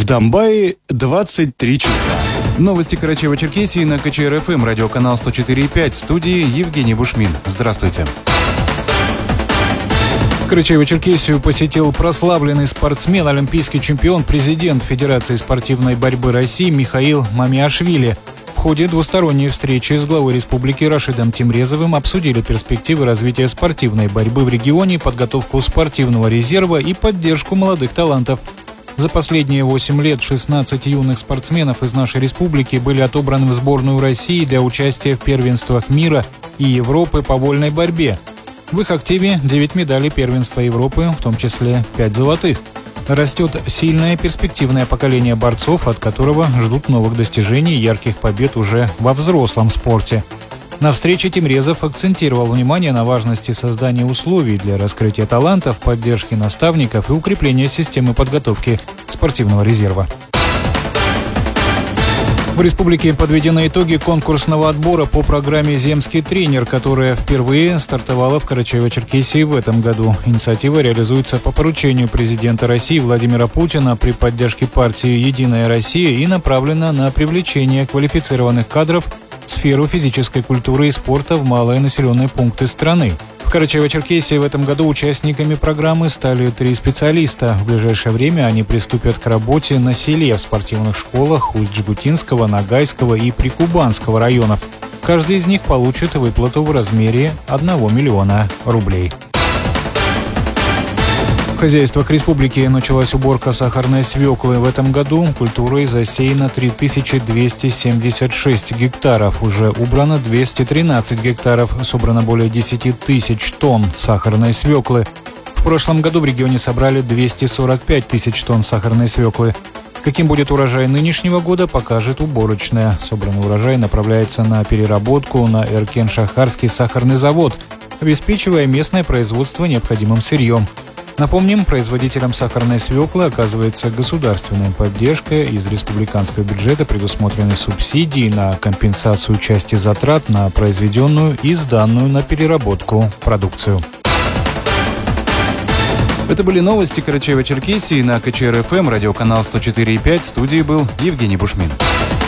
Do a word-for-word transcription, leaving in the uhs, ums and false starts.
В Домбае двадцать три часа. Новости Карачаево-Черкесии на ка че эр эф эм, радиоканал сто четыре и пять. В студии Евгений Бушмин. Здравствуйте. Карачаево-Черкесию посетил прославленный спортсмен, олимпийский чемпион, президент Федерации спортивной борьбы России Михаил Мамиашвили. В ходе двусторонней встречи с главой республики Рашидом Тимрезовым обсудили перспективы развития спортивной борьбы в регионе, подготовку спортивного резерва и поддержку молодых талантов. За последние восемь лет шестнадцать юных спортсменов из нашей республики были отобраны в сборную России для участия в первенствах мира и Европы по вольной борьбе. В их активе девять медалей первенства Европы, в том числе пять золотых. Растет сильное перспективное поколение борцов, от которого ждут новых достижений и ярких побед уже во взрослом спорте. На встрече Тимрезов акцентировал внимание на важности создания условий для раскрытия талантов, поддержки наставников и укрепления системы подготовки спортивного резерва. В республике подведены итоги конкурсного отбора по программе «Земский тренер», которая впервые стартовала в Карачаево-Черкесии в этом году. Инициатива реализуется по поручению президента России Владимира Путина при поддержке партии «Единая Россия» и направлена на привлечение квалифицированных кадров в сферу физической культуры и спорта в малые населенные пункты страны. В Карачаево-Черкесии в этом году участниками программы стали три специалиста. В ближайшее время они приступят к работе на селе в спортивных школах Усть-Жгутинского, Ногайского и Прикубанского районов. Каждый из них получит выплату в размере одного миллиона рублей. В хозяйствах республики началась уборка сахарной свеклы. В этом году культурой засеяно три тысячи двести семьдесят шесть гектаров. Уже убрано двести тринадцать гектаров. Собрано более десять тысяч тонн сахарной свеклы. В прошлом году в регионе собрали двести сорок пять тысяч тонн сахарной свеклы. Каким будет урожай нынешнего года, покажет уборочная. Собранный урожай направляется на переработку на Эркен-Шахарский сахарный завод, обеспечивая местное производство необходимым сырьем. Напомним, производителям сахарной свеклы оказывается государственная поддержка. Из республиканского бюджета предусмотрены субсидии на компенсацию части затрат на произведенную и сданную на переработку продукцию. Это были новости Карачаево-Черкесии на ка че эр эф эм, радиоканал сто четыре и пять. В студии был Евгений Бушмин.